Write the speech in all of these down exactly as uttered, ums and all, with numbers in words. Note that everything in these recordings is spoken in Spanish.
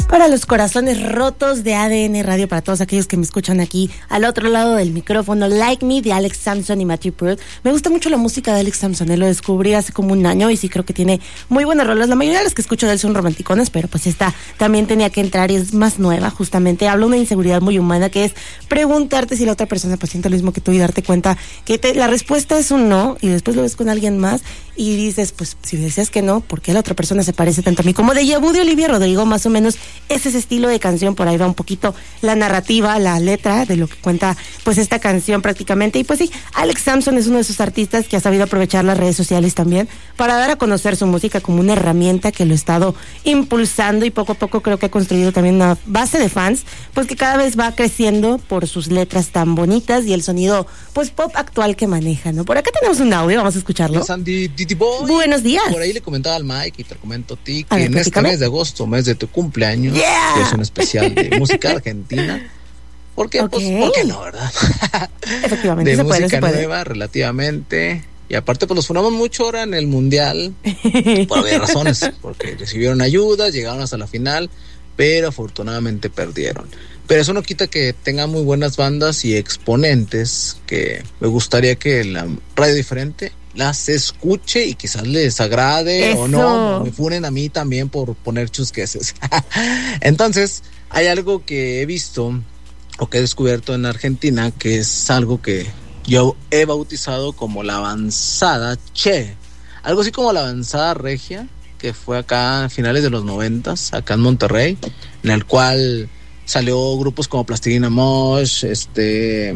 Para los corazones rotos de A D N Radio, para todos aquellos que me escuchan aquí al otro lado del micrófono, Like Me de Alex Sampson y Matthew Pruitt. Me gusta mucho la música de Alex Sampson, él lo descubrí hace como un año y sí creo que tiene muy buenas rolas. La mayoría de las que escucho de él son romanticones, pero pues esta también tenía que entrar y es más nueva, justamente. Habla de una inseguridad muy humana que es preguntarte si la otra persona pues siente lo mismo que tú y darte cuenta que te, la respuesta es un no y después lo ves con alguien más y dices, pues si decías que no, ¿por qué la otra persona se parece tanto a mí? Como Déjà Vu de Olivia Rodrigo, más o menos es ese estilo de canción. Por ahí va un poquito la narrativa, la letra de lo que cuenta pues esta canción prácticamente. Y pues sí, Alex Sampson es uno de esos artistas que ha sabido aprovechar las redes sociales también para dar a conocer su música como una herramienta que lo ha estado impulsando y poco a poco creo que ha construido también una base de fans pues que cada vez va creciendo por sus letras tan bonitas y el sonido pues pop actual que maneja, ¿no? Por acá tenemos un audio, vamos a escucharlo. Sandy Didi Boy. Buenos días. Por ahí le comentaba al Mike y te comento a ti que A ver, en este platícame. mes de agosto, mes de tu cumpleaños, Yeah. que es un especial de música argentina. ¿Por qué? Ok. Pues, ¿por qué no, verdad? Efectivamente, de se música puede, se puede. nueva, relativamente. Y aparte, pues los funamos mucho ahora en el Mundial, por varias razones, porque recibieron ayuda, llegaron hasta la final, pero afortunadamente perdieron. Pero eso no quita que tengan muy buenas bandas y exponentes que me gustaría que la Radio Diferente las escuche y quizás les agrade. Eso. O no, me funen a mí también por poner chusqueses. Entonces, hay algo que he visto o que he descubierto en Argentina que es algo que yo he bautizado como la avanzada Che, algo así como la avanzada regia, que fue acá a finales de los noventas, acá en Monterrey, en el cual salió grupos como Plastilina Mosh, este,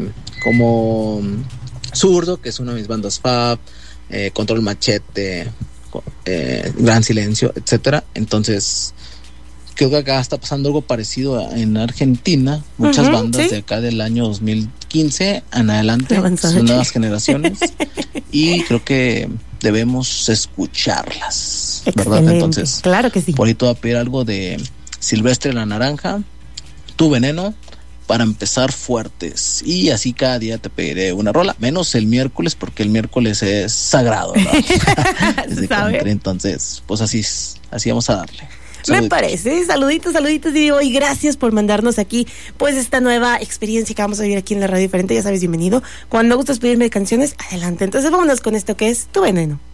como Zurdo, que es una de mis bandas fab, eh, Control Machete, eh, Gran Silencio, etcétera. Entonces, creo que acá está pasando algo parecido a, en Argentina. Muchas Uh-huh, bandas ¿sí? de acá del año dos mil quince en adelante, Avanzada, son che. nuevas generaciones y creo que debemos escucharlas, ¿verdad? Excelente. Entonces, Claro que sí. por ahí te voy a pedir algo de Silvestre la Naranja, Tu Veneno, para empezar fuertes. Y así cada día te pediré una rola, menos el miércoles, porque el miércoles es sagrado, ¿no? Desde ¿Sabe? country, entonces, pues así, es, así vamos a darle. Me Saluditos. parece, saluditos, saluditos, y digo, y gracias por mandarnos aquí, pues, esta nueva experiencia que vamos a vivir aquí en la Radio Diferente. Ya sabes, bienvenido. Cuando gustas pedirme canciones, adelante. Entonces, vámonos con esto que es Tu Veneno.